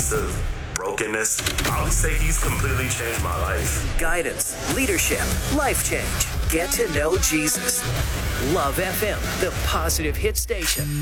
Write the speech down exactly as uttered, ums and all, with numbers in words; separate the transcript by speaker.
Speaker 1: place of brokenness, I would say he's completely changed my life.
Speaker 2: Guidance, leadership, life change. Get to know Jesus. Love F M, the positive hit station.